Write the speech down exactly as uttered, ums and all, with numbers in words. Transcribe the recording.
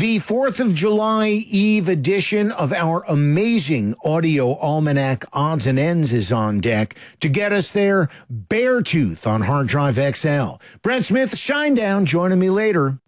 The fourth of July Eve edition of our amazing audio almanac Odds and Ends is on deck. To get us there, Beartooth on Hard Drive X L. Brent Smith, Shinedown, joining me later.